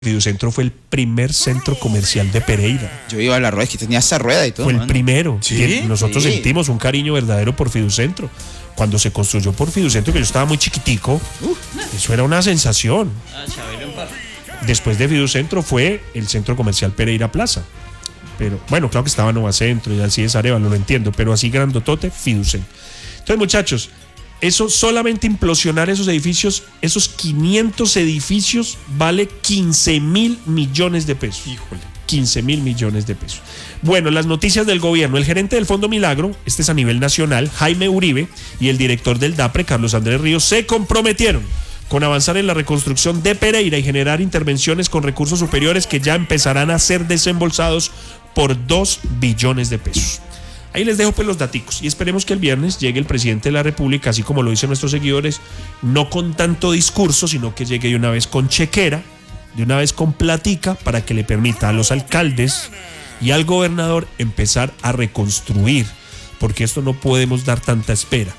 Fiducentro fue el primer centro comercial de Pereira. Yo iba a la rueda, que tenía esa rueda y todo. Fue el primero. ¿Sí? Nosotros sentimos un cariño verdadero por Fiducentro. Cuando se construyó por Fiducentro, que yo estaba muy chiquitico, eso era una sensación. Después de Fiducentro fue el centro comercial Pereira Plaza. Pero bueno, claro que estaba Nova Centro y así es Arevalo, lo entiendo, pero así grandotote, Fiducentro. Entonces, muchachos, eso solamente implosionar esos edificios, esos 500 edificios, vale 15.000 millones de pesos. Híjole. 15.000 millones de pesos. Bueno, las noticias del gobierno. El gerente del Fondo Milagro, este es a nivel nacional, Jaime Uribe, y el director del DAPRE, Carlos Andrés Ríos, se comprometieron con avanzar en la reconstrucción de Pereira y generar intervenciones con recursos superiores que ya empezarán a ser desembolsados por 2 billones de pesos. Ahí les dejo pues los daticos y esperemos que el viernes llegue el presidente de la República, así como lo dicen nuestros seguidores, no con tanto discurso, sino que llegue de una vez con chequera, de una vez con platica, para que le permita a los alcaldes y al gobernador empezar a reconstruir, porque esto no podemos dar tanta espera.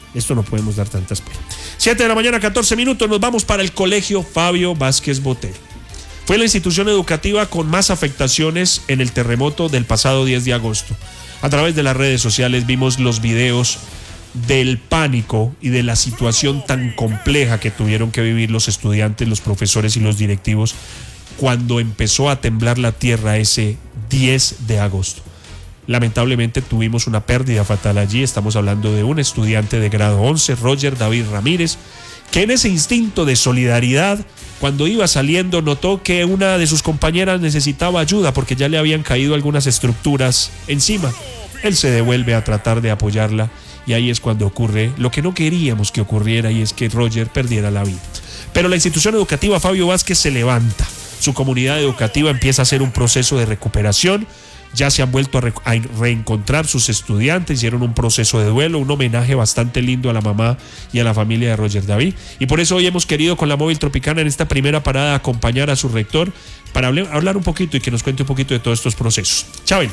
7 de la mañana, 14 minutos, nos vamos para el Colegio Fabio Vázquez Botero. Fue la institución educativa con más afectaciones en el terremoto del pasado 10 de agosto. A través de las redes sociales vimos los videos del pánico y de la situación tan compleja que tuvieron que vivir los estudiantes, los profesores y los directivos cuando empezó a temblar la tierra ese 10 de agosto. Lamentablemente tuvimos una pérdida fatal allí. Estamos hablando de un estudiante de grado 11, Roger David Ramírez, que en ese instinto de solidaridad, cuando iba saliendo, notó que una de sus compañeras necesitaba ayuda porque ya le habían caído algunas estructuras encima. Él se devuelve a tratar de apoyarla y ahí es cuando ocurre lo que no queríamos que ocurriera, y es que Roger perdiera la vida. Pero la institución educativa Fabio Vázquez se levanta. Su comunidad educativa empieza a hacer un proceso de recuperación. Ya se han vuelto a reencontrar sus estudiantes, hicieron un proceso de duelo, un homenaje bastante lindo a la mamá y a la familia de Roger David. Y por eso hoy hemos querido con la Móvil Tropicana en esta primera parada acompañar a su rector para hablar un poquito y que nos cuente un poquito de todos estos procesos. Chávez.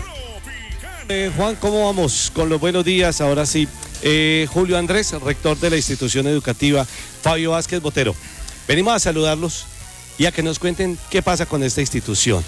Juan, ¿cómo vamos? Con los buenos días, ahora sí. Julio Andrés, rector de la institución educativa Fabio Vázquez Botero. Venimos a saludarlos y a que nos cuenten qué pasa con esta institución.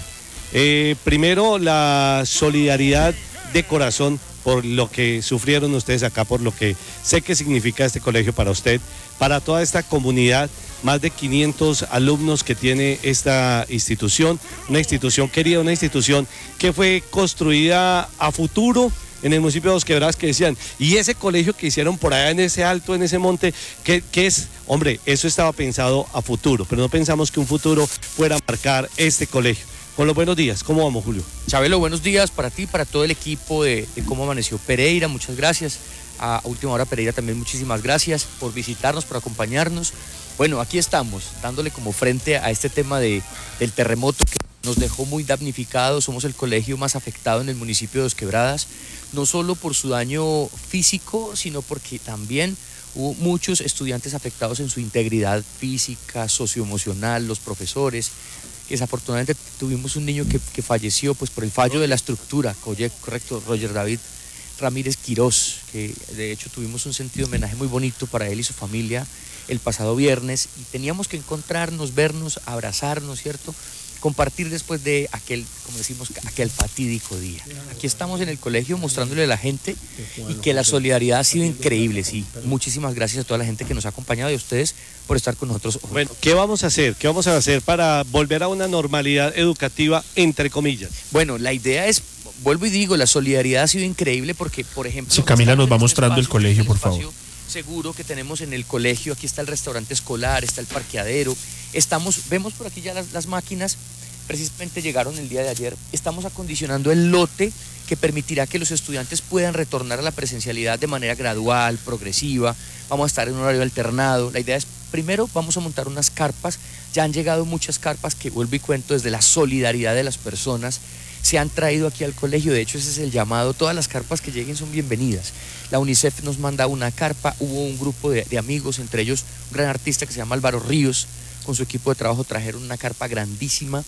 Primero, la solidaridad de corazón por lo que sufrieron ustedes acá, por lo que sé que significa este colegio para usted, para toda esta comunidad, más de 500 alumnos que tiene esta institución, una institución querida, una institución que fue construida a futuro en el municipio de Dos Quebradas, que decían, y ese colegio que hicieron por allá en ese alto, en ese monte, ¿qué es? Hombre, eso estaba pensado a futuro, pero no pensamos que un futuro fuera a marcar este colegio. Con los buenos días, ¿cómo vamos, Julio? Chabelo, buenos días para ti, para todo el equipo de Cómo Amaneció Pereira, muchas gracias. A Última Hora Pereira también muchísimas gracias por visitarnos, por acompañarnos. Bueno, aquí estamos, dándole como frente a este tema del terremoto que nos dejó muy damnificados. Somos el colegio más afectado en el municipio de Dos Quebradas, no solo por su daño físico, sino porque también hubo muchos estudiantes afectados en su integridad física, socioemocional, los profesores. Desafortunadamente tuvimos un niño que falleció pues por el fallo de la estructura, correcto, Roger David Ramírez Quirós, que de hecho tuvimos un sentido de homenaje muy bonito para él y su familia el pasado viernes, y teníamos que encontrarnos, vernos, abrazarnos, ¿cierto? Compartir después de aquel, como decimos, aquel fatídico día. Aquí estamos en el colegio mostrándole a la gente y que la solidaridad ha sido increíble, sí. Muchísimas gracias a toda la gente que nos ha acompañado y a ustedes por estar con nosotros hoy. Bueno, ¿qué vamos a hacer? ¿Qué vamos a hacer para volver a una normalidad educativa, entre comillas? Bueno, la idea es, vuelvo y digo, la solidaridad ha sido increíble porque, por ejemplo... Si Camila nos va mostrando el colegio, por favor. Seguro que tenemos en el colegio, aquí está el restaurante escolar, está el parqueadero, vemos por aquí ya las máquinas, precisamente llegaron el día de ayer, estamos acondicionando el lote que permitirá que los estudiantes puedan retornar a la presencialidad de manera gradual, progresiva. Vamos a estar en un horario alternado. La idea es, primero vamos a montar unas carpas, ya han llegado muchas carpas que, vuelvo y cuento, desde la solidaridad de las personas se han traído aquí al colegio. De hecho, ese es el llamado, todas las carpas que lleguen son bienvenidas. La UNICEF nos manda una carpa, hubo un grupo de amigos, entre ellos un gran artista que se llama Álvaro Ríos, con su equipo de trabajo trajeron una carpa grandísima.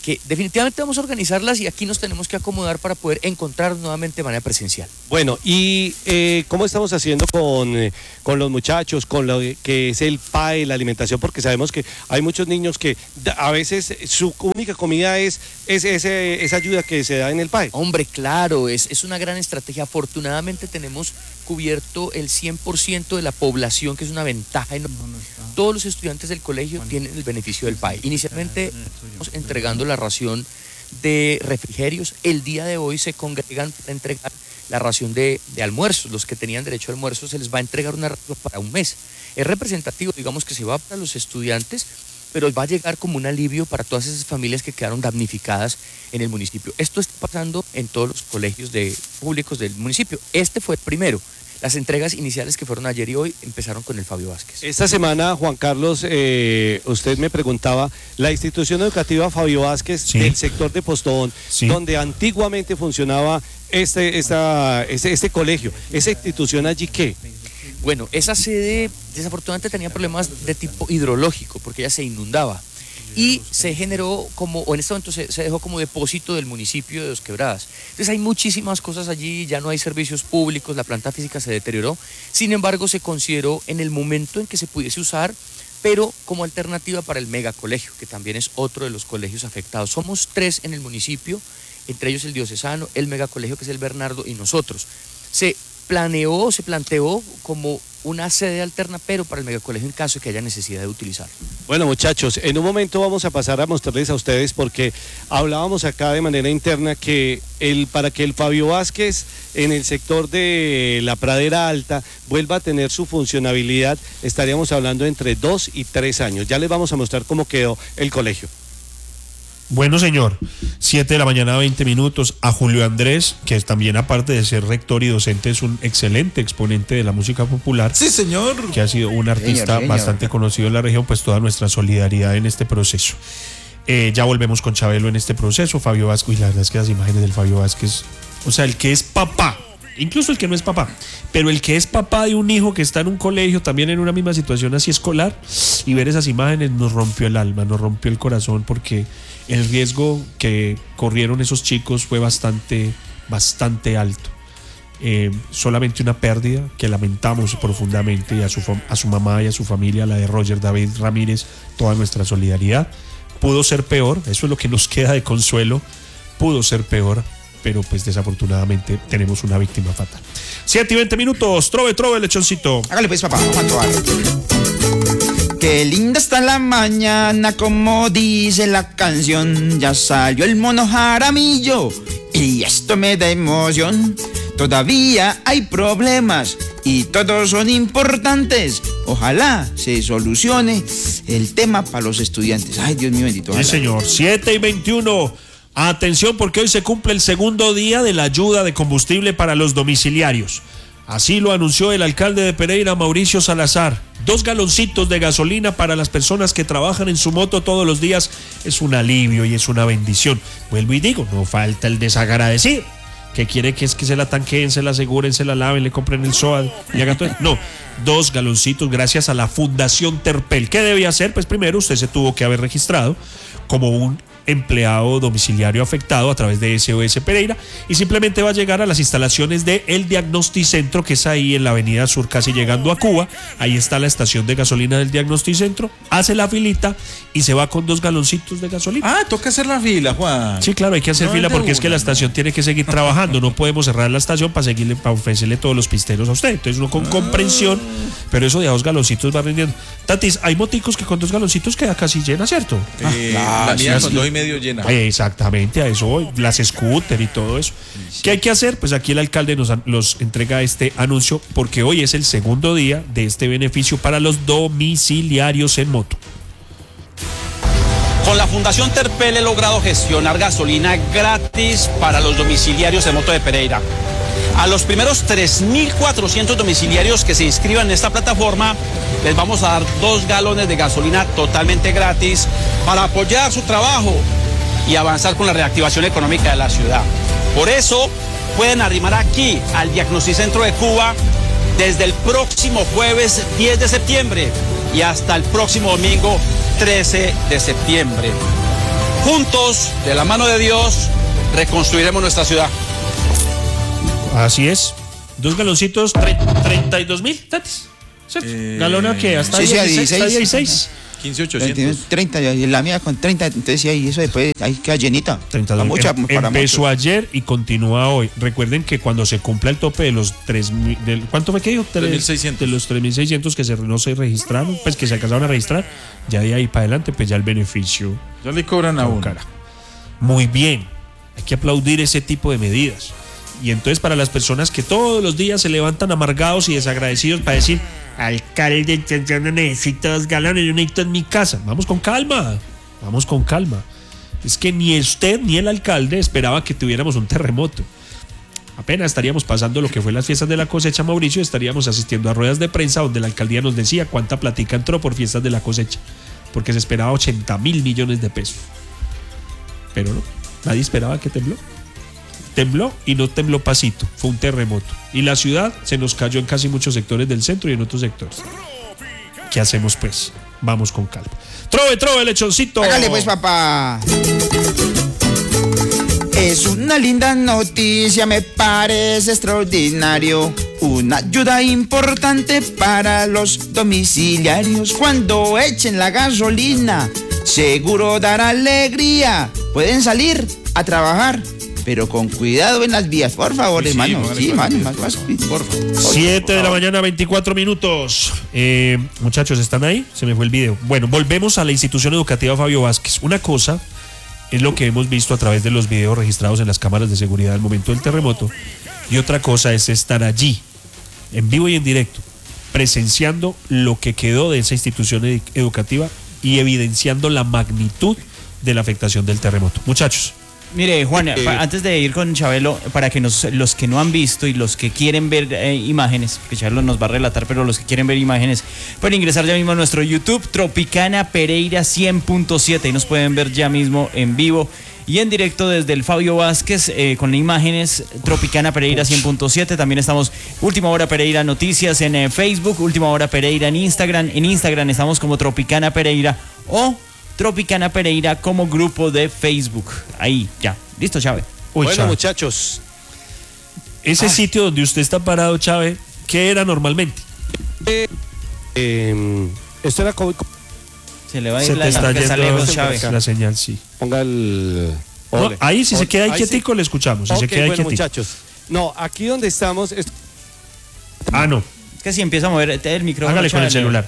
que definitivamente vamos a organizarlas y aquí nos tenemos que acomodar para poder encontrarnos nuevamente de manera presencial. Bueno, y ¿cómo estamos haciendo con los muchachos, con lo que es el PAE, la alimentación? Porque sabemos que hay muchos niños que a veces su única comida es esa ayuda que se da en el PAE. Hombre, claro, es una gran estrategia. Afortunadamente tenemos cubierto el 100% de la población, que es una ventaja enorme. Todos los estudiantes del colegio tienen el beneficio del PAE. Inicialmente estamos entregando la ración de refrigerios. El día de hoy se congregan para entregar la ración de almuerzos. Los que tenían derecho a almuerzo se les va a entregar una ración para un mes. Es representativo, digamos que se va para los estudiantes, pero va a llegar como un alivio para todas esas familias que quedaron damnificadas en el municipio. Esto está pasando en todos los colegios públicos del municipio. Este fue el primero. Las entregas iniciales que fueron ayer y hoy empezaron con el Fabio Vázquez. Esta semana, Juan Carlos, usted me preguntaba, la institución educativa Fabio Vázquez, sí, del sector de Postobón, sí, donde antiguamente funcionaba este colegio, esa institución allí, ¿qué? Bueno, esa sede desafortunadamente tenía problemas de tipo hidrológico porque ella se inundaba y se generó o en este momento se dejó como depósito del municipio de Dos Quebradas. Entonces hay muchísimas cosas allí, ya no hay servicios públicos, la planta física se deterioró, sin embargo se consideró en el momento en que se pudiese usar, pero como alternativa para el megacolegio, que también es otro de los colegios afectados. Somos 3 en el municipio, entre ellos el diocesano, el megacolegio que es el Bernardo y nosotros. Se planteó como una sede alterna, pero para el megacolegio en caso de que haya necesidad de utilizarlo. Bueno, muchachos, en un momento vamos a pasar a mostrarles a ustedes, porque hablábamos acá de manera interna que para que el Fabio Vázquez en el sector de la Pradera Alta vuelva a tener su funcionabilidad, estaríamos hablando entre 2 y 3 años. Ya les vamos a mostrar cómo quedó el colegio. Bueno, señor, 7 de la mañana, 20 minutos. A Julio Andrés, que es también, aparte de ser rector y docente, es un excelente exponente de la música popular. Sí, señor. Que ha sido un artista bastante conocido en la región, pues toda nuestra solidaridad en este proceso. Ya volvemos con Chabelo en este proceso, Fabio Vázquez, y la verdad es que las imágenes del Fabio Vázquez, o sea, el que es papá, incluso el que no es papá, pero el que es papá de un hijo que está en un colegio, también en una misma situación así escolar, y ver esas imágenes nos rompió el alma, nos rompió el corazón, porque el riesgo que corrieron esos chicos fue bastante alto. Solamente una pérdida que lamentamos profundamente, y a su mamá y a su familia, la de Roger David Ramírez, toda nuestra solidaridad. Pudo ser peor, eso es lo que nos queda de consuelo, pudo ser peor, pero pues desafortunadamente tenemos una víctima fatal. 7 y 20 minutos, trove, lechoncito. Hágale pues, papá, vamos a trobar. Qué linda está la mañana, como dice la canción. Ya salió el mono Jaramillo y esto me da emoción. Todavía hay problemas y todos son importantes. Ojalá se solucione el tema para los estudiantes. Ay, Dios mío bendito. Sí, señor. 7 y 21. Atención, porque hoy se cumple el segundo día de la ayuda de combustible para los domiciliarios. Así lo anunció el alcalde de Pereira, Mauricio Salazar. 2 galoncitos de gasolina para las personas que trabajan en su moto todos los días es un alivio y es una bendición. Vuelvo y digo, no falta el desagradecido, que quiere que se la tanqueen, se la aseguren, se la laven, le compren el SOAD y hagan todo. No, 2 galoncitos gracias a la Fundación Terpel. ¿Qué debía hacer? Pues primero usted se tuvo que haber registrado como un empleado domiciliario afectado a través de SOS Pereira y simplemente va a llegar a las instalaciones de El Diagnosticentro, que es ahí en la avenida Sur, casi llegando a Cuba. Ahí está la estación de gasolina del Diagnosticentro, hace la filita y se va con 2 galoncitos de gasolina. Ah, toca hacer la fila, Juan. Sí, claro, hay que hacer fila porque es que la estación tiene que seguir trabajando, no podemos cerrar la estación para ofrecerle todos los pisteros a usted. Entonces uno con comprensión, pero eso de a 2 galoncitos va rindiendo. Tatis, hay moticos que con 2 galoncitos queda casi llena, ¿cierto? La mía con 2,5 llena. Exactamente, a eso voy, las scooter y todo eso. ¿Qué hay que hacer? Pues aquí el alcalde nos entrega este anuncio, porque hoy es el segundo día de este beneficio para los domiciliarios en moto. Con la Fundación Terpel he logrado gestionar gasolina gratis para los domiciliarios de moto de Pereira. A los primeros 3.400 domiciliarios que se inscriban en esta plataforma les vamos a dar 2 galones de gasolina totalmente gratis para apoyar su trabajo y avanzar con la reactivación económica de la ciudad. Por eso pueden arrimar aquí al Diagnosticentro de Cuba desde el próximo jueves 10 de septiembre y hasta el próximo domingo 13 de septiembre. juntos, de la mano de Dios, reconstruiremos nuestra ciudad. Así es. 2 galoncitos, 32.000, tatis. ¿Cierto? ¿Galona que hasta sí, 16? 15.800. 30, y la mía con 30, entonces sí, ahí eso después ahí queda llenita. 32. Mucha, para Empezó muchos. ayer y continúa hoy. Recuerden que cuando se cumpla el tope de los 3.000, ¿cuánto fue que dijo? 3.600. De los 3.600 que no se registraron, pues que se alcanzaron a registrar, ya de ahí para adelante, pues ya el beneficio. Ya le cobran a uno. Cara. Muy bien, hay que aplaudir ese tipo de medidas. Y entonces para las personas que todos los días se levantan amargados y desagradecidos para decir, alcalde, yo no necesito 2 galones, yo necesito en mi casa. Vamos con calma. Es que ni usted ni el alcalde esperaba que tuviéramos un terremoto. Apenas estaríamos pasando lo que fue las fiestas de la cosecha, Mauricio, estaríamos asistiendo a ruedas de prensa donde la alcaldía nos decía cuánta platica entró por fiestas de la cosecha, porque se esperaba 80.000 millones de pesos. Pero no, nadie esperaba que tembló. Tembló y no tembló pasito, fue un terremoto. Y la ciudad se nos cayó en casi muchos sectores del centro y en otros sectores. ¿Qué hacemos pues? Vamos con calma. Trove, lechoncito. Hágale pues, papá. Es una linda noticia, me parece extraordinario. Una ayuda importante para los domiciliarios. Cuando echen la gasolina, seguro dará alegría. Pueden salir a trabajar, pero con cuidado en las vías, por favor, hermano. Sí, hermano, más por favor. 7 de la mañana, 24 minutos. Muchachos, ¿están ahí? Se me fue el video. Bueno, volvemos a la institución educativa Fabio Vázquez. Una cosa es lo que hemos visto a través de los videos registrados en las cámaras de seguridad al momento del terremoto. Y otra cosa es estar allí, en vivo y en directo, presenciando lo que quedó de esa institución educativa y evidenciando la magnitud de la afectación del terremoto. Muchachos. Mire, Juan, antes de ir con Chabelo, para que los que no han visto y los que quieren ver imágenes, porque Chabelo nos va a relatar, pero los que quieren ver imágenes, pueden ingresar ya mismo a nuestro YouTube, Tropicana Pereira 100.7, y nos pueden ver ya mismo en vivo y en directo desde el Fabio Vázquez con imágenes Tropicana Pereira 100.7. También estamos Última Hora Pereira Noticias en Facebook, Última Hora Pereira en Instagram. En Instagram estamos como Tropicana Pereira o Tropicana Pereira como grupo de Facebook. Ahí, ya. Listo, Chávez. Bueno, Chávez, muchachos. ese sitio donde usted está parado, Chávez, ¿qué era normalmente? Esto era como... Se le va a Se ir te está yendo Chávez. la señal, sí. Ponga el... No, ahí si se queda ahí ahí quietico sí. le escuchamos. Si Ok, se queda ahí bueno, quietico. muchachos. No, aquí donde estamos... Ah, no. Es que si empieza a mover el micrófono. Hágale con el Chávez, celular.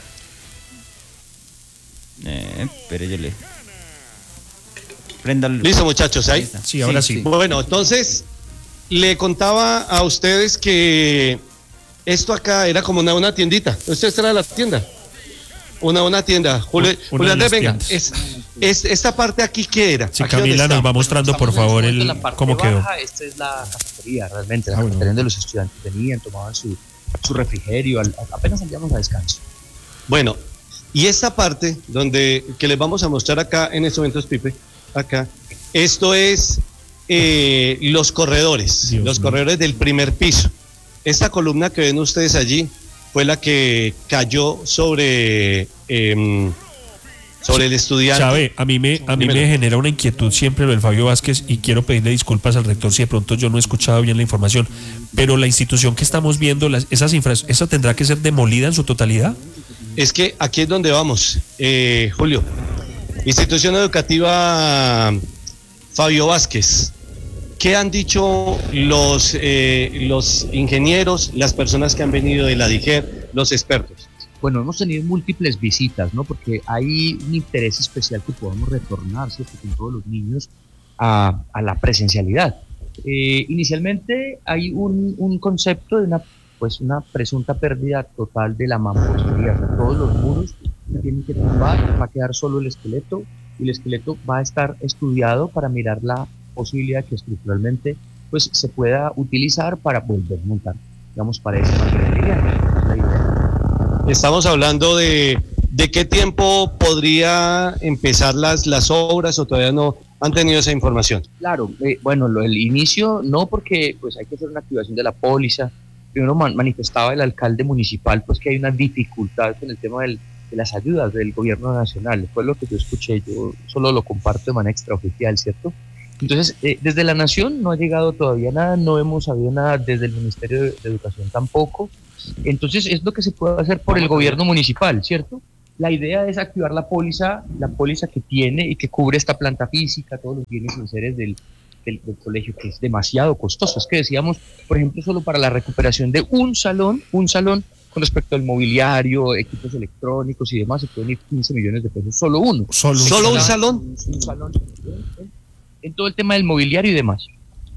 Pero yo le... Préndalo. Listo, muchachos, ahí. está. Sí, ahora sí. Bueno, entonces, le contaba a ustedes que esto acá era como una tiendita. Esta era la tienda. Una tienda. Una de Julio Andrés, las venga, tiendas. esta parte aquí, ¿qué era? Si Aquí Camila donde nos va mostrando, por favor, cómo quedó. Esta es la cafetería, realmente, la Ah, bueno. cafetería donde los estudiantes venían, tomaban su refrigerio, apenas salíamos a descanso. Bueno, y esta parte que les vamos a mostrar acá en estos momentos, Pipe, acá, esto es los corredores, Dios mío. corredores del primer piso. Esta columna que ven ustedes allí fue la que cayó sobre el estudiante. Chávez, a mí me genera una inquietud siempre lo del Fabio Vázquez y quiero pedirle disculpas al rector si de pronto yo no he escuchado bien la información, pero la institución que estamos viendo, ¿esa tendrá que ser demolida en su totalidad? Es que aquí es donde vamos, Julio. Institución Educativa Fabio Vázquez. ¿Qué han dicho los ingenieros, las personas que han venido de la DIGER, los expertos? Bueno, hemos tenido múltiples visitas, ¿no? Porque hay un interés especial que podamos retornar, ¿cierto?, con todos los niños a la presencialidad. Inicialmente hay un concepto de una presunta pérdida total de la mampostería. O sea, todos los muros se tienen que tumbar, va a quedar solo el esqueleto y el esqueleto va a estar estudiado para mirar la posibilidad que estructuralmente pues se pueda utilizar para volver a montar, digamos, para ese material. Es la idea. Estamos hablando de qué tiempo podría empezar las obras, o todavía no han tenido esa información. Claro, bueno, el inicio no, porque pues hay que hacer una activación de la póliza. Primero manifestaba el alcalde municipal pues que hay una dificultad con el tema las ayudas del gobierno nacional. Fue lo que yo escuché, yo solo lo comparto de manera extraoficial, ¿cierto? Entonces, desde la Nación no ha llegado todavía nada, no hemos sabido nada desde el Ministerio de Educación tampoco. Entonces, es lo que se puede hacer por el gobierno municipal, ¿cierto? La idea es activar la póliza que tiene y que cubre esta planta física, todos los bienes y enseres del colegio, que es demasiado costoso. Es que decíamos, por ejemplo, solo para la recuperación de un salón, con respecto al mobiliario, equipos electrónicos y demás, se pueden ir 15 millones de pesos, solo uno. ¿Solo un salón? Un salón en todo el tema del mobiliario y demás.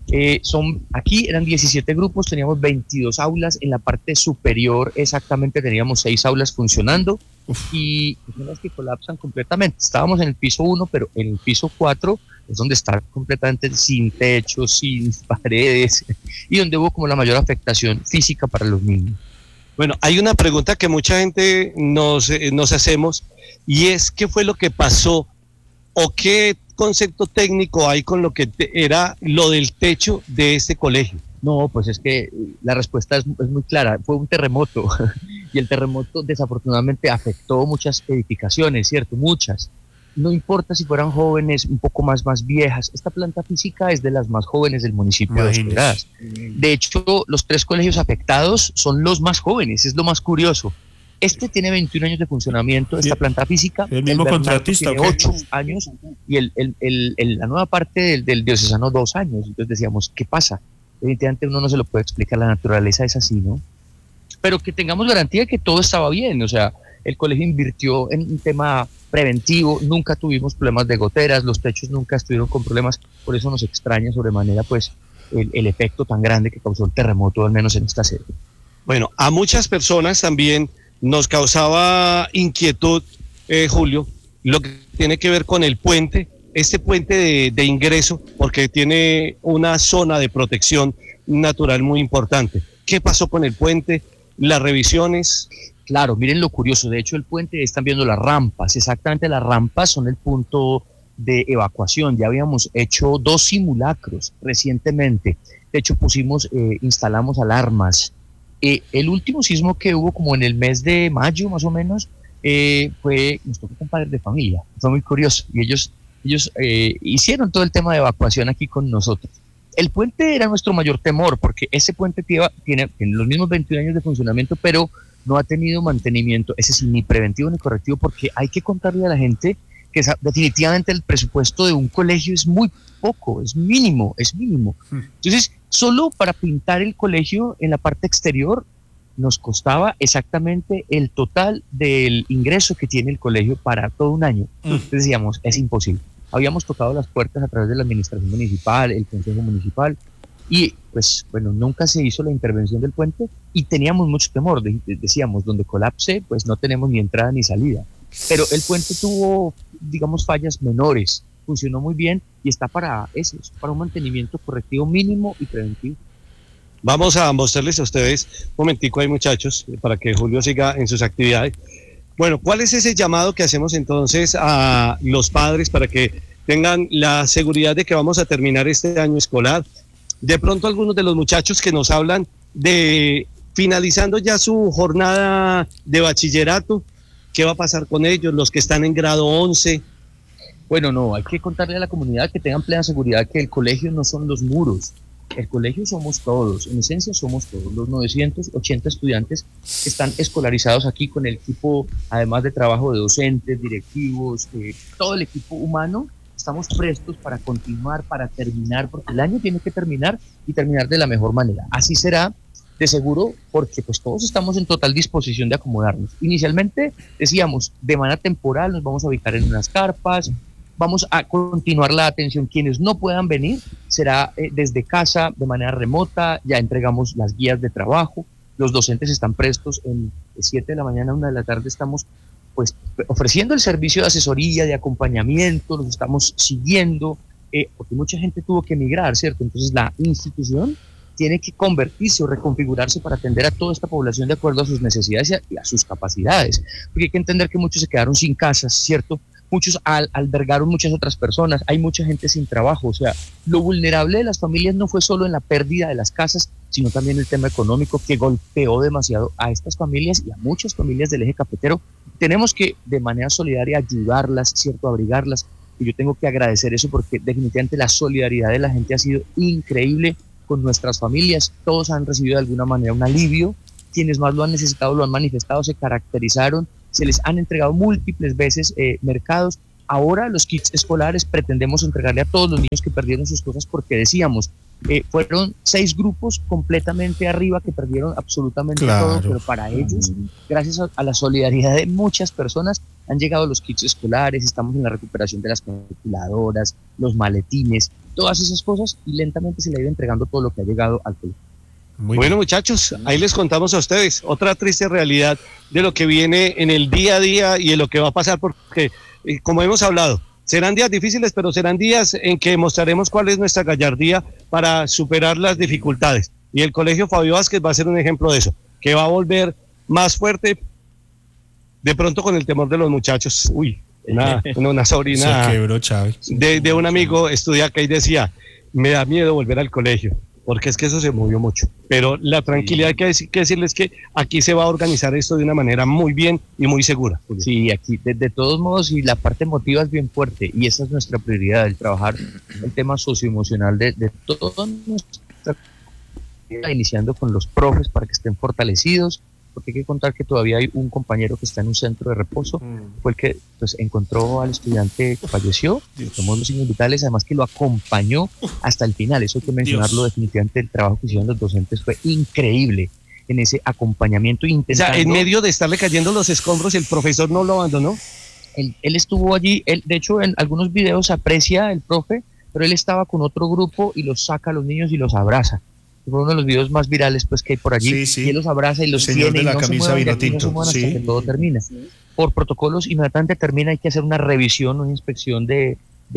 Aquí eran 17 grupos, teníamos 22 aulas, en la parte superior exactamente teníamos 6 aulas funcionando. Y son las que colapsan completamente. Estábamos en el piso 1, pero en el piso 4 es donde está completamente sin techo, sin paredes, y donde hubo como la mayor afectación física para los niños. Bueno, hay una pregunta que mucha gente nos hacemos, y es ¿qué fue lo que pasó o qué concepto técnico hay con lo que era lo del techo de este colegio? No, pues es que la respuesta es muy clara, fue un terremoto y el terremoto desafortunadamente afectó muchas edificaciones, ¿cierto? Muchas. No importa si fueran jóvenes, un poco más viejas, esta planta física es de las más jóvenes del municipio de Escobedas. De hecho, los 3 colegios afectados son los más jóvenes, es lo más curioso. Este tiene 21 años de funcionamiento, esta planta física. El mismo contratista. Tiene 8 años y la nueva parte del diocesano 2 años. Entonces decíamos, ¿qué pasa? Evidentemente uno no se lo puede explicar, la naturaleza es así, ¿no? Pero que tengamos garantía de que todo estaba bien, o sea, el colegio invirtió en un tema preventivo, nunca tuvimos problemas de goteras, los techos nunca estuvieron con problemas, por eso nos extraña sobremanera pues el efecto tan grande que causó el terremoto, al menos en esta sede. Bueno, a muchas personas también nos causaba inquietud, Julio, lo que tiene que ver con el puente, este puente de ingreso, porque tiene una zona de protección natural muy importante. ¿Qué pasó con el puente? Las revisiones. Claro, miren lo curioso, de hecho el puente, están viendo las rampas, exactamente las rampas son el punto de evacuación, ya habíamos hecho 2 simulacros recientemente, de hecho instalamos alarmas. El último sismo que hubo como en el mes de mayo más o menos, nos tocó con padres de familia, fue muy curioso, y ellos hicieron todo el tema de evacuación aquí con nosotros. El puente era nuestro mayor temor, porque ese puente tiene los mismos 21 años de funcionamiento, pero no ha tenido mantenimiento, ese sí, ni preventivo ni correctivo, porque hay que contarle a la gente que definitivamente el presupuesto de un colegio es muy poco, es mínimo. Entonces, solo para pintar el colegio en la parte exterior nos costaba exactamente el total del ingreso que tiene el colegio para todo un año. Entonces decíamos, es imposible. Habíamos tocado las puertas a través de la administración municipal, el consejo municipal, y pues bueno, nunca se hizo la intervención del puente y teníamos mucho temor, decíamos, donde colapse pues no tenemos ni entrada ni salida, pero el puente tuvo, digamos, fallas menores, funcionó muy bien y está para un mantenimiento correctivo mínimo y preventivo. Vamos a mostrarles a ustedes un momentico ahí, muchachos, para que Julio siga en sus actividades. Bueno, ¿cuál es ese llamado que hacemos entonces a los padres para que tengan la seguridad de que vamos a terminar este año escolar? De pronto algunos de los muchachos que nos hablan de finalizando ya su jornada de bachillerato, ¿qué va a pasar con ellos, los que están en grado 11? Bueno, no, hay que contarle a la comunidad que tengan plena seguridad que el colegio no son los muros, el colegio somos todos, en esencia somos todos, los 980 estudiantes que están escolarizados aquí con el equipo, además de trabajo de docentes, directivos, todo el equipo humano. Estamos prestos para continuar, para terminar, porque el año tiene que terminar y terminar de la mejor manera. Así será, de seguro, porque pues todos estamos en total disposición de acomodarnos. Inicialmente decíamos, de manera temporal nos vamos a ubicar en unas carpas, vamos a continuar la atención. Quienes no puedan venir será desde casa, de manera remota, ya entregamos las guías de trabajo, los docentes están prestos, de 7 de la mañana a 1 de la tarde estamos pues ofreciendo el servicio de asesoría, de acompañamiento, los estamos siguiendo, porque mucha gente tuvo que emigrar, ¿cierto? Entonces la institución tiene que convertirse o reconfigurarse para atender a toda esta población de acuerdo a sus necesidades y a sus capacidades, porque hay que entender que muchos se quedaron sin casas, ¿cierto? muchos albergaron muchas otras personas, hay mucha gente sin trabajo. O sea, lo vulnerable de las familias no fue solo en la pérdida de las casas, sino también el tema económico que golpeó demasiado a estas familias y a muchas familias del eje cafetero. Tenemos que de manera solidaria ayudarlas, ¿cierto? Abrigarlas. Y yo tengo que agradecer eso porque definitivamente la solidaridad de la gente ha sido increíble con nuestras familias. Todos han recibido de alguna manera un alivio. Quienes más lo han necesitado, lo han manifestado, se caracterizaron. Se les han entregado múltiples veces mercados. Ahora los kits escolares pretendemos entregarle a todos los niños que perdieron sus cosas porque decíamos, fueron 6 grupos completamente arriba que perdieron absolutamente todo, pero para ellos, gracias a la solidaridad de muchas personas, han llegado los kits escolares, estamos en la recuperación de las calculadoras, los maletines, todas esas cosas, y lentamente se le ha ido entregando todo lo que ha llegado al colegio. Bueno, muchachos, ahí les contamos a ustedes otra triste realidad de lo que viene en el día a día y de lo que va a pasar, porque, como hemos hablado, serán días difíciles, pero serán días en que mostraremos cuál es nuestra gallardía para superar las dificultades. Y el Colegio Fabio Vázquez va a ser un ejemplo de eso, que va a volver más fuerte, de pronto con el temor de los muchachos. Uy, una sobrina se quebró, Chávez. De un amigo estudia acá y decía, me da miedo volver al colegio, porque es que eso se movió mucho. Pero la tranquilidad que decirles que aquí se va a organizar esto de una manera muy bien y muy segura. Sí, aquí de todos modos, y la parte emotiva es bien fuerte, y esa es nuestra prioridad, el trabajar el tema socioemocional de toda nuestra vida, iniciando con los profes para que estén fortalecidos, porque hay que contar que todavía hay un compañero que está en un centro de reposo, fue el que pues encontró al estudiante que falleció, tomó los signos vitales, además que lo acompañó hasta el final. Eso hay que mencionarlo. Definitivamente. El trabajo que hicieron los docentes fue increíble en ese acompañamiento, intentando... O sea, en medio de estarle cayendo los escombros, el profesor no lo abandonó. Él estuvo allí, de hecho en algunos videos se aprecia el profe, pero él estaba con otro grupo y los saca a los niños y los abraza. Fue uno de los videos más virales pues que hay por allí. Y él los abraza y los señor tiene, de la y no camisa vino tinto. Hasta que todo termina. Por protocolos, inmediatamente termina, hay que hacer una revisión, una inspección de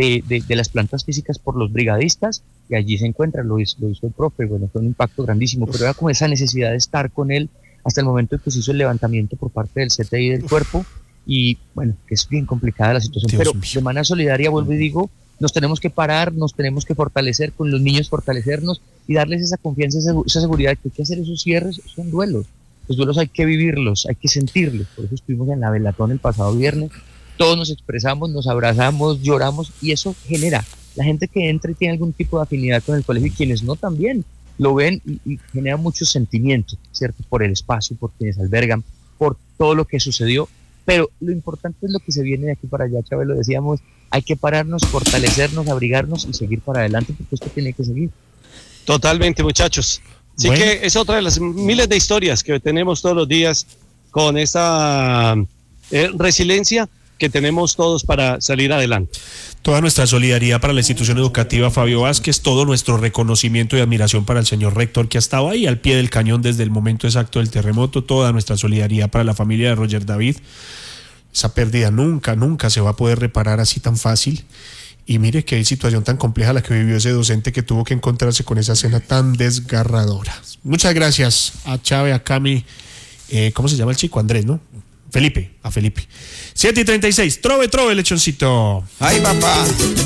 las plantas físicas por los brigadistas, y allí se encuentra, lo hizo el profe. Bueno, fue un impacto grandísimo, pero era con esa necesidad de estar con él hasta el momento en que se hizo el levantamiento por parte del CTI del cuerpo, y bueno, que es bien complicada la situación, pero de manera solidaria, vuelvo y digo, nos tenemos que parar, nos tenemos que fortalecer con los niños, fortalecernos y darles esa confianza, esa seguridad, que hay que hacer esos cierres, son duelos. Los duelos hay que vivirlos, hay que sentirlos. Por eso estuvimos en la Velatón el pasado viernes, todos nos expresamos, nos abrazamos, lloramos, y eso genera, la gente que entra y tiene algún tipo de afinidad con el colegio, y quienes no también, lo ven y genera muchos sentimientos, ¿cierto? Por el espacio, por quienes albergan, por todo lo que sucedió. Pero lo importante es lo que se viene de aquí para allá, Chávez, lo decíamos, hay que pararnos, fortalecernos, abrigarnos y seguir para adelante, porque esto tiene que seguir. Totalmente, muchachos. Así que es otra de las miles de historias que tenemos todos los días con esa resiliencia que tenemos todos para salir adelante. Toda nuestra solidaridad para la institución educativa Fabio Vázquez, todo nuestro reconocimiento y admiración para el señor rector que ha estado ahí al pie del cañón desde el momento exacto del terremoto, toda nuestra solidaridad para la familia de Roger David. Esa pérdida nunca se va a poder reparar así tan fácil. Y mire qué situación tan compleja la que vivió ese docente, que tuvo que encontrarse con esa escena tan desgarradora. Muchas gracias a Chávez, a Cami, ¿cómo se llama el chico? Andrés, ¿no? Felipe, a Felipe. 7:36, trove, lechoncito. Ay, papá.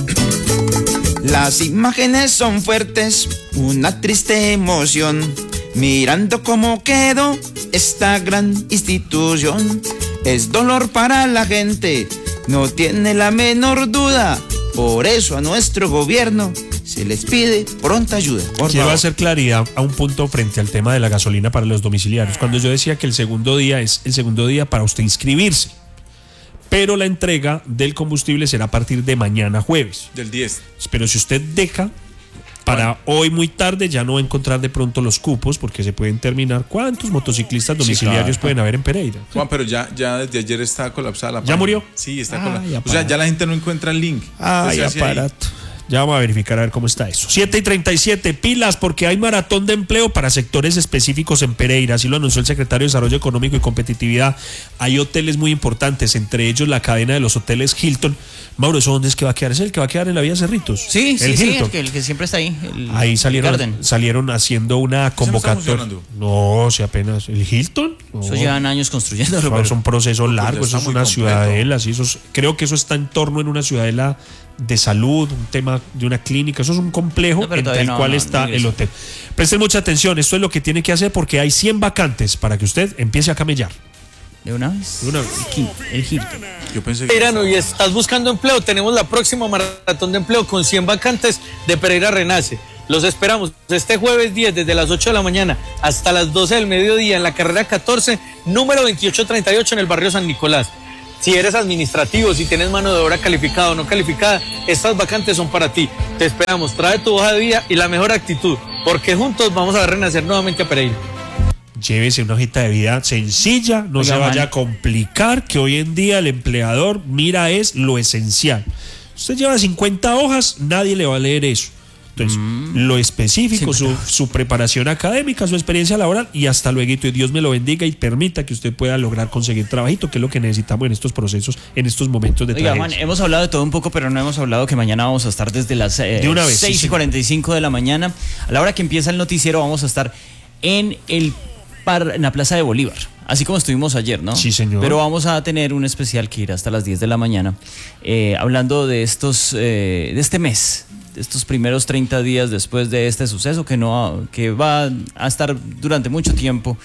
Las imágenes son fuertes, una triste emoción, mirando cómo quedó esta gran institución. Es dolor para la gente, no tiene la menor duda. Por eso a nuestro gobierno se les pide pronta ayuda. Quiero hacer claridad a un punto frente al tema de la gasolina para los domiciliarios. Cuando yo decía que el segundo día es el segundo día para usted inscribirse, pero la entrega del combustible será a partir de mañana jueves. Del 10. Pero si usted deja para hoy muy tarde, ya no va a encontrar de pronto los cupos, porque se pueden terminar. ¿Cuántos motociclistas domiciliarios pueden haber en Pereira? Juan, pero ya desde ayer está colapsada la página. ¿Ya murió? Sí, está colapsada. O sea, ya la gente no encuentra el link. Ay, aparato. Ya vamos a verificar a ver cómo está eso. 7:37, pilas, porque hay maratón de empleo para sectores específicos en Pereira, así lo anunció el secretario de Desarrollo Económico y Competitividad. Hay hoteles muy importantes, entre ellos la cadena de los hoteles Hilton. Mauro, ¿eso dónde es que va a quedar? ¿Es el que va a quedar en la Vía Cerritos? Sí, el Hilton. el que siempre está ahí. Ahí salieron haciendo una convocatoria. No, si apenas. ¿El Hilton? No. Eso llevan años construyendo. Es un proceso largo, eso es una completo. ciudadela. ¿Sí? Creo que eso está en torno en una ciudadela de salud, un tema de una clínica. Eso es un complejo entre el cual está el hotel. Presten mucha atención, esto es lo que tiene que hacer porque hay 100 vacantes para que usted empiece a camellar. ¿De una vez? De una vez. El Hilton. Yo pensé que... Pereirano, y estás buscando empleo, tenemos la próxima maratón de empleo con 100 vacantes de Pereira Renace. Los esperamos este jueves 10 desde las 8 de la mañana hasta las 12 del mediodía en la carrera 14, número 2838 en el barrio San Nicolás. Si eres administrativo, si tienes mano de obra calificada o no calificada, estas vacantes son para ti. Te esperamos, trae tu hoja de vida y la mejor actitud, porque juntos vamos a renacer nuevamente a Pereira. Llévese una hojita de vida sencilla, no se vaya a complicar, que hoy en día el empleador mira es lo esencial. Usted lleva 50 hojas, nadie le va a leer eso. Entonces, lo específico, su preparación académica, su experiencia laboral y hasta luego, y Dios me lo bendiga y permita que usted pueda lograr conseguir trabajito, que es lo que necesitamos en estos procesos, en estos momentos de tragedia. Juan, hemos hablado de todo un poco, pero no hemos hablado que mañana vamos a estar desde las 6:45 de la mañana. A la hora que empieza el noticiero vamos a estar en la Plaza de Bolívar. Así como estuvimos ayer, ¿no? Sí, señor. Pero vamos a tener un especial que irá hasta las 10 de la mañana, hablando de de este mes, de estos primeros 30 días después de este suceso que va a estar durante mucho tiempo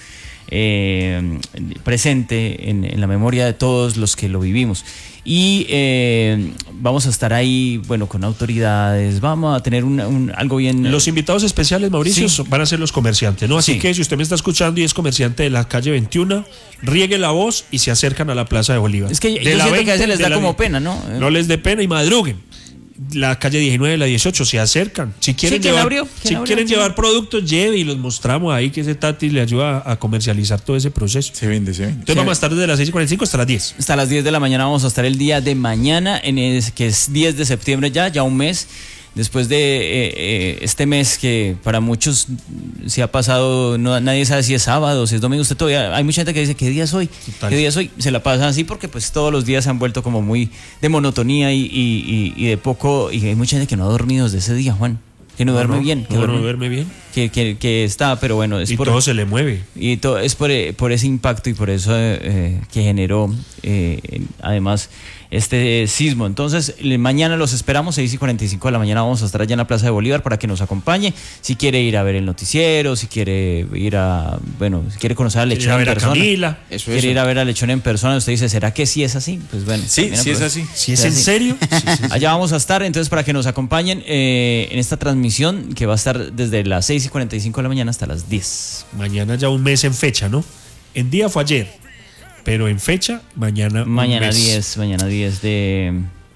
presente en la memoria de todos los que lo vivimos. Y vamos a estar ahí, bueno, con autoridades, vamos a tener algo bien... Los invitados especiales, Mauricio, Sí. van a ser los comerciantes, ¿no? Así Sí. que si usted me está escuchando y es comerciante de la calle 21, riegue la voz y se acercan a la Plaza de Bolívar. Es que De yo la siento que a 20, veces les de da la como 20. pena, ¿no? No les dé pena y madruguen. La calle 19, la 18, se acercan. Si quieren ¿quién llevar, abrió? si quieren llevar productos, lleve y los mostramos ahí, que ese Tati le ayuda a comercializar todo ese proceso. Se vende. Entonces vamos a estar desde las 6:45 hasta las 10. Hasta las 10 de la mañana vamos a estar el día de mañana, que es 10 de septiembre ya un mes. Después de este mes que para muchos se ha pasado, nadie sabe si es sábado, si es domingo. Usted todavía, hay mucha gente que dice, ¿qué día es hoy? Total. ¿Qué día es hoy? Se la pasan así porque pues todos los días se han vuelto como muy de monotonía y de poco, y hay mucha gente que no ha dormido desde ese día, Juan. Que no duerme bien. Que No duerme bien. que está, pero bueno, es Y todo se le mueve. y todo es por ese impacto y por eso que generó además este sismo. Entonces mañana los esperamos 6:45 de la mañana, vamos a estar allá en la Plaza de Bolívar para que nos acompañe. Si quiere ir a ver el noticiero, si quiere ir si quiere conocer a Lechón en persona, Camila. quiere ir a ver a Lechón en persona, usted dice, ¿será que sí es así? Pues bueno, Sí, también sí es aprovecha. así. Si es en serio. Allá vamos a estar, entonces, para que nos acompañen en esta transmisión que va a estar desde las 6:45 de la mañana hasta las 10. Mañana ya un mes en fecha, ¿no? En día fue ayer, pero en fecha, mañana un Mañana mes. 10 de...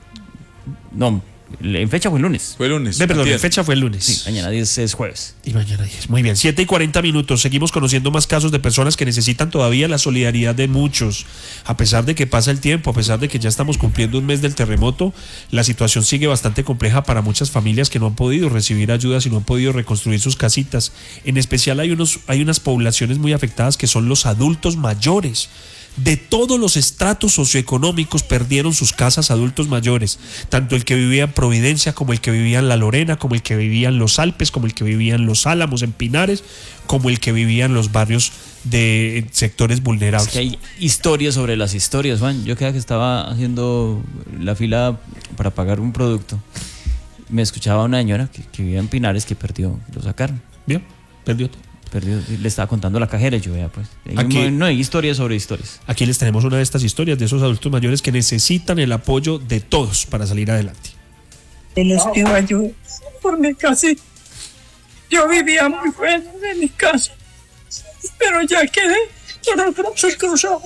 No, en fecha fue el lunes. Fue el lunes. Perdón, antier. en fecha fue el lunes. Sí, mañana 10 es jueves. Y mañana 10. Muy bien, 7:40. Seguimos conociendo más casos de personas que necesitan todavía la solidaridad de muchos. A pesar de que pasa el tiempo, a pesar de que ya estamos cumpliendo un mes del terremoto, la situación sigue bastante compleja para muchas familias que no han podido recibir ayudas y no han podido reconstruir sus casitas. En especial hay unas poblaciones muy afectadas que son los adultos mayores. De todos los estratos socioeconómicos perdieron sus casas adultos mayores, tanto el que vivía en Providencia como el que vivía en La Lorena, como el que vivía en Los Alpes, como el que vivía en Los Álamos, en Pinares, como el que vivía en los barrios de sectores vulnerables. Es que hay historias sobre las historias, Juan. Yo creía que estaba haciendo la fila para pagar un producto. Me escuchaba una señora que vivía en Pinares que perdió, lo sacaron. Bien, perdió todo. Le estaba contando la cajera y yo vea, pues. No hay historias sobre historias. Aquí les tenemos una de estas historias de esos adultos mayores que necesitan el apoyo de todos para salir adelante. Les pido ayuda porque casi yo vivía muy bueno en mi casa, pero ya quedé con el brazo cruzado.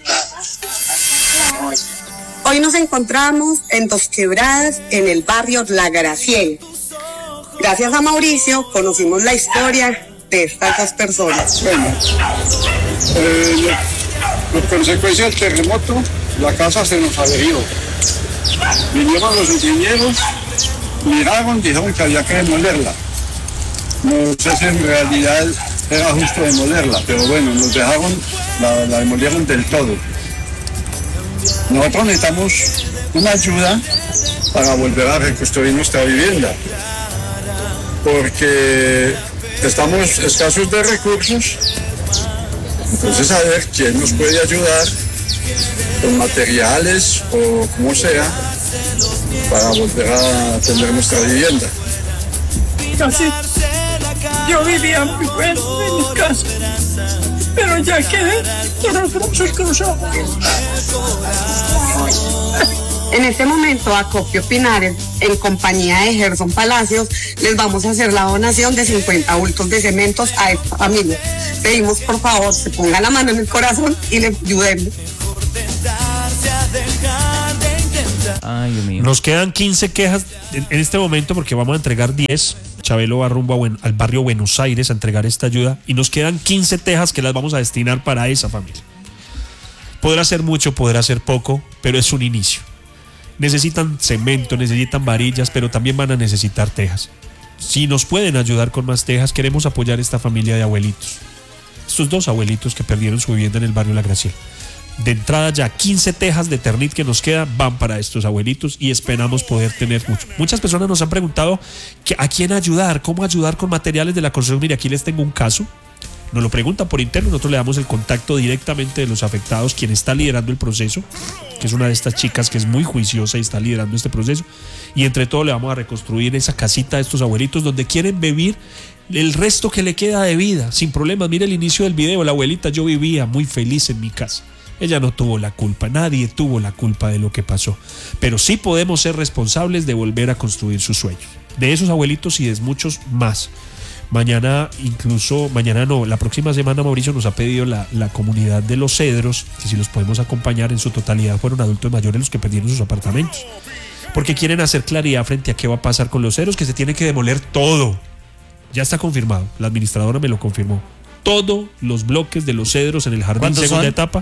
Hoy nos encontramos en Dos Quebradas, en el barrio La Graciela. Gracias a Mauricio conocimos la historia de estas dos personas. Bueno, por consecuencia del terremoto, la casa se nos adherió. Vinieron los ingenieros, miraron, dijeron que había que demolerla. No sé si en realidad era justo demolerla, pero bueno, nos dejaron, la demolieron del todo. Nosotros necesitamos una ayuda para volver a reconstruir nuestra vivienda, porque estamos escasos de recursos. Entonces, a ver quién nos puede ayudar con materiales o como sea para volver a tener nuestra vivienda. Casi yo vivía muy bueno en mi casa, pero ya quedé con los brazos cruzados. En este momento, Acopio Pinares, en compañía de Gerson Palacios, les vamos a hacer la donación de 50 bultos de cementos a esta familia. Pedimos, por favor, se ponga la mano en el corazón y le ayudemos. Ay, Dios mío. Nos quedan 15 quejas en este momento porque vamos a entregar 10. Chabelo va rumbo al barrio Buenos Aires a entregar esta ayuda y nos quedan 15 tejas que las vamos a destinar para esa familia. Podrá ser mucho, podrá ser poco, pero es un inicio. Necesitan cemento, necesitan varillas, pero también van a necesitar tejas. Si nos pueden ayudar con más tejas, queremos apoyar esta familia de abuelitos. Estos 2 abuelitos que perdieron su vivienda en el barrio La Graciela. De entrada ya 15 tejas de Ternit que nos quedan van para estos abuelitos y esperamos poder tener mucho. Muchas personas nos han preguntado a quién ayudar, cómo ayudar con materiales de la construcción. Mire, aquí les tengo un caso. Nos lo preguntan por interno, nosotros le damos el contacto directamente de los afectados, quien está liderando el proceso, que es una de estas chicas que es muy juiciosa y está liderando este proceso. Y entre todo le vamos a reconstruir esa casita de estos abuelitos donde quieren vivir el resto que le queda de vida, sin problemas. Mire el inicio del video, la abuelita: yo vivía muy feliz en mi casa. Ella no tuvo la culpa, nadie tuvo la culpa de lo que pasó. Pero sí podemos ser responsables de volver a construir sus sueños. De esos abuelitos y de muchos más. Mañana no, la próxima semana Mauricio nos ha pedido la comunidad de Los Cedros, que si los podemos acompañar, en su totalidad fueron adultos mayores los que perdieron sus apartamentos. Porque quieren hacer claridad frente a qué va a pasar con Los Cedros, que se tiene que demoler todo. Ya está confirmado, la administradora me lo confirmó. Todos los bloques de Los Cedros en el jardín segunda etapa.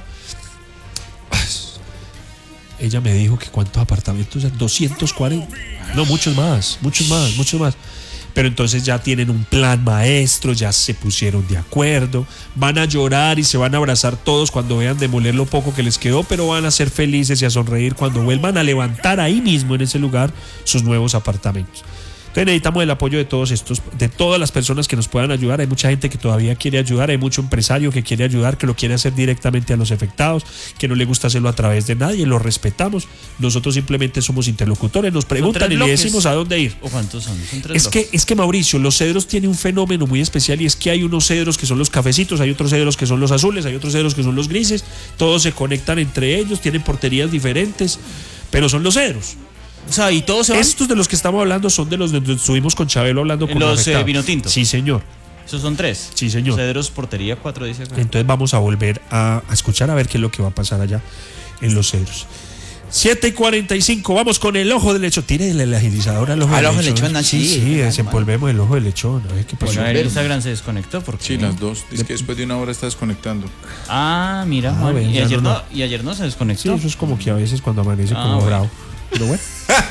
Ella me dijo que cuántos apartamentos, 240. No, muchos más. Pero entonces ya tienen un plan maestro, ya se pusieron de acuerdo, van a llorar y se van a abrazar todos cuando vean demoler lo poco que les quedó, pero van a ser felices y a sonreír cuando vuelvan a levantar ahí mismo en ese lugar sus nuevos apartamentos. Entonces necesitamos el apoyo de de todas las personas que nos puedan ayudar. Hay mucha gente que todavía quiere ayudar, hay mucho empresario que quiere ayudar, que lo quiere hacer directamente a los afectados, que no le gusta hacerlo a través de nadie, lo respetamos. Nosotros simplemente somos interlocutores, nos preguntan y le decimos a dónde ir. ¿O cuántos son? Son 3 es que Mauricio, Los Cedros tiene un fenómeno muy especial, y es que hay unos cedros que son los cafecitos, hay otros cedros que son los azules, hay otros cedros que son los grises, todos se conectan entre ellos, tienen porterías diferentes, pero son los cedros. O sea, y todos se van. Estos de los que estamos hablando son de los donde estuvimos con Chabelo hablando con los vino tinto. Sí, señor. Esos son 3. Sí, señor. Cedros, portería 4, dice acá. Entonces vamos a volver a escuchar a ver qué es lo que va a pasar allá en Los Cedros. 7:45, vamos con el ojo del lechón. Tírele el agilizador al ojo del lechón. Sí, desenvolvemos el ojo del lechón. A ver qué pasó. Bueno, el Instagram se desconectó porque. Sí, las dos. Es que después de una hora está desconectando. Ah, mira. Bueno, y ayer no se desconectó. Sí, eso es como que a veces cuando amanece como bravo. Pero bueno.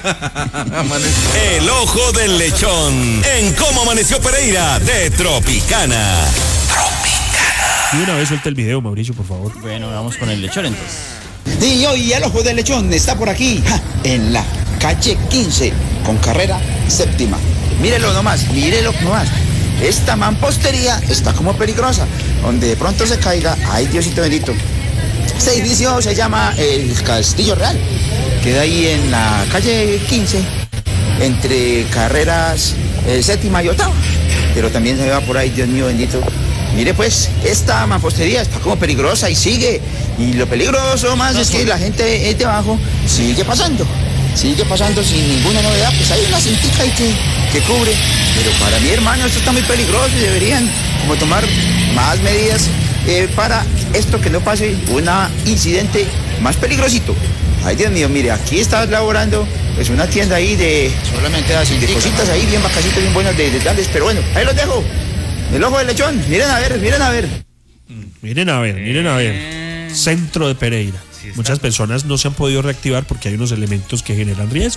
El ojo del lechón en Cómo Amaneció Pereira de Tropicana. Y una vez suelta el video, Mauricio, por favor. Bueno, vamos con el lechón entonces. Y hoy el ojo del lechón está por aquí, en la calle 15, con carrera séptima. Mírelo nomás. Esta mampostería está como peligrosa, donde de pronto se caiga. Ay, Diosito bendito. Este edificio se llama el Castillo Real. Queda ahí en la calle 15, entre carreras séptima y octava. Pero también se va por ahí, Dios mío bendito. Mire pues, esta mampostería está como peligrosa y sigue. Y lo peligroso más es que la gente de abajo sigue pasando sin ninguna novedad. Pues hay una cintica ahí que cubre. Pero para mi hermano esto está muy peligroso y deberían como tomar más medidas para esto, que no pase un incidente más peligrosito. Ay, Dios mío, mire, aquí está laborando pues una tienda ahí de cositas ahí, bien bacasitas, bien buenas de darles, pero bueno, ahí los dejo. El ojo del lechón, miren a ver. Miren a ver. Centro de Pereira. Muchas personas no se han podido reactivar porque hay unos elementos que generan riesgo.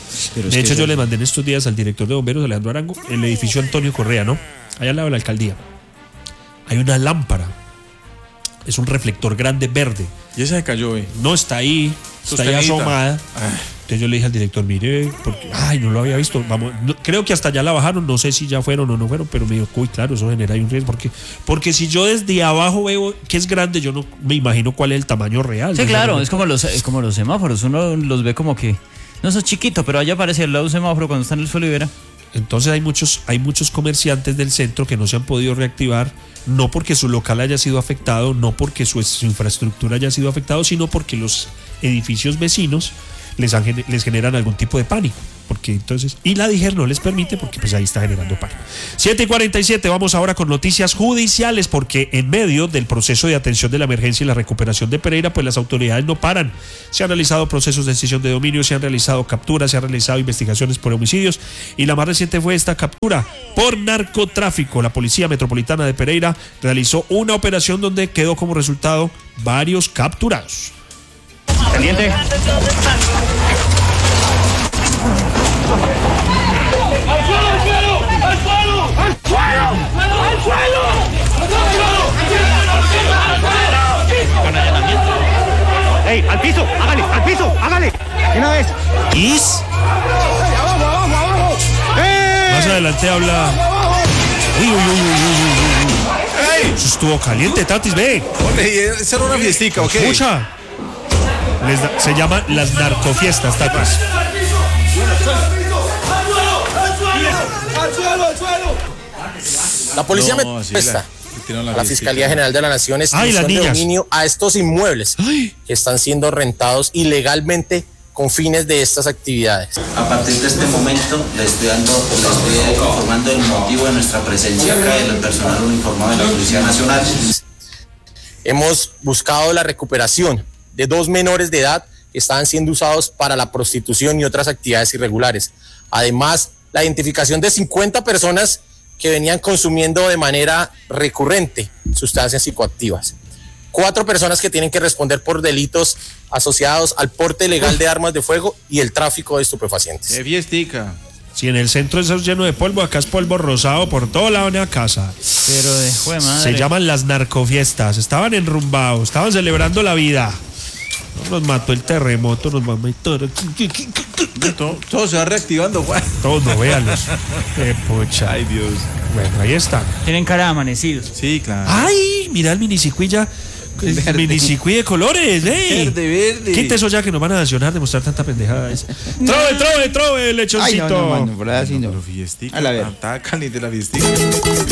De hecho, yo le mandé en estos días al director de bomberos, Alejandro Arango, el edificio Antonio Correa, ¿no? Allá al lado de la alcaldía. Hay una lámpara. Es un reflector grande verde. Y esa se cayó, No está ahí, está ahí asomada. Entonces yo le dije al director, mire, porque, no lo había visto. Vamos, creo que hasta allá la bajaron, no sé si ya fueron o no fueron, pero me dijo, uy, claro, eso genera un riesgo. Porque si yo desde abajo veo que es grande, yo no me imagino cuál es el tamaño real. Sí, claro, es como los semáforos, uno los ve como que, no, eso es chiquito, pero allá aparece al lado de un semáforo cuando está en el suelo y verá. Entonces hay muchos comerciantes del centro que no se han podido reactivar, no porque su local haya sido afectado, no porque su infraestructura haya sido afectado, sino porque los edificios vecinos les generan algún tipo de pánico. Porque entonces, y la DIGER no les permite porque pues ahí está generando pánico. 7:47, vamos ahora con noticias judiciales, porque en medio del proceso de atención de la emergencia y la recuperación de Pereira, pues las autoridades no paran. Se han realizado procesos de extinción de dominio, se han realizado capturas, se han realizado investigaciones por homicidios, y la más reciente fue esta captura por narcotráfico. La Policía Metropolitana de Pereira realizó una operación donde quedó como resultado varios capturados. Caliente. ¡Ey, al piso! ¡Hágale! Una vez. ¿Is? Más adelante habla. Uy. Eso estuvo caliente, Tatis, ve. Hombre, esa era una fiestica, ¿ok? Escucha. Se llama las narcofiestas, Tatis. La policía metodista, la Fiscalía General de la Nación, extinción de dominio a estos inmuebles que están siendo rentados ilegalmente con fines de estas actividades. A partir de este momento le estoy informando del motivo de nuestra presencia acá, del personal uniformado de la Policía Nacional. Hemos buscado la recuperación de 2 menores de edad que estaban siendo usados para la prostitución y otras actividades irregulares. Además, la identificación de 50 personas que venían consumiendo de manera recurrente sustancias psicoactivas. 4 personas que tienen que responder por delitos asociados al porte ilegal de armas de fuego y el tráfico de estupefacientes. ¡Qué fiestica! Si en el centro eso es lleno de polvo, acá es polvo rosado por todo lado de la casa. Pero de jue madre. Se llaman las narcofiestas. Estaban enrumbados, estaban celebrando la vida. Nos mató el terremoto, nos mató todo se va reactivando, Juan. Todo, véanlos. Qué pocha. Ay, Dios. Bueno, ahí están. Tienen cara de amanecidos. Sí, claro. Ay, mira el minicicui ya. Minicicui de colores, Verde. Quita eso ya que nos van a sancionar de mostrar tanta pendejada. Trove, lechoncito. Ay, no, mano, por ahí así no. Pero fiestica. A la ver. Está caliente la fiestica.